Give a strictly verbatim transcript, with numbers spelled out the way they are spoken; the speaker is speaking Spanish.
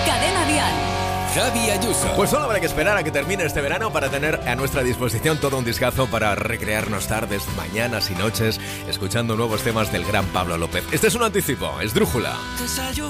Cadena Dial. Javi Ayuso. Pues solo habrá que esperar a que termine este verano para tener a nuestra disposición todo un discazo para recrearnos tardes, mañanas y noches escuchando nuevos temas del gran Pablo López. Este es un anticipo, Esdrújula.